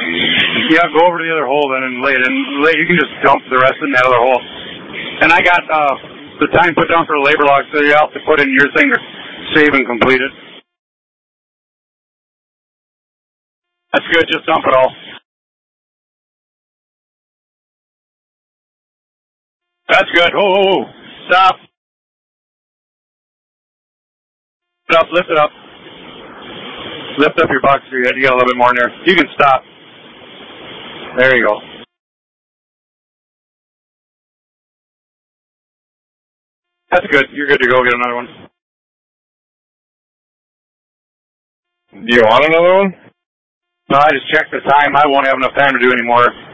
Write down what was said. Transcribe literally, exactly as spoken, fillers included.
Yeah, go over to the other hole then and lay it in. Lay, you can just dump the rest in that other hole. And I got uh, the time put down for the labor log, so you have to put in your thing to save and complete it. That's good. Just dump it all. That's good. Oh, oh, oh. Stop. Lift it up. Lift it up. Lift up your box for your head. You got a little bit more in there. You can stop. There you go. That's good. You're good to go. Get another one. Do you want another one? No, I just checked the time. I won't have enough time to do any more.